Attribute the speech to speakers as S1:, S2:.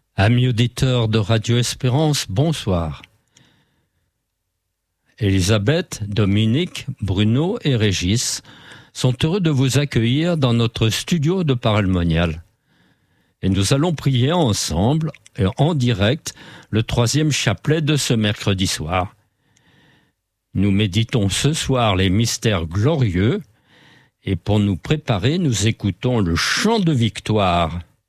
S1: Amis auditeurs de Radio Espérance, bonsoir. Elisabeth, Dominique, Bruno et Régis sont heureux de vous accueillir dans notre studio de Paralmonial. Et nous allons prier ensemble et en direct le 3e chapelet de ce mercredi soir. Nous méditons ce soir les mystères glorieux et pour nous préparer, nous écoutons le chant de victoire.